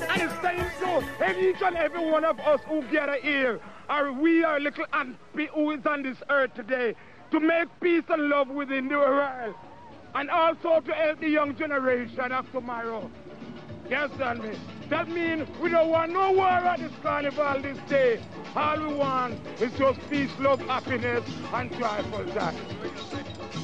And it's time to each and every one of us who gather here, or we are little ant who is on this earth today, to make peace and love within the world. And also to help the young generation of tomorrow. You understand me? That means we don't want no war at this carnival this day. All we want is just peace, love, happiness, and joyful time.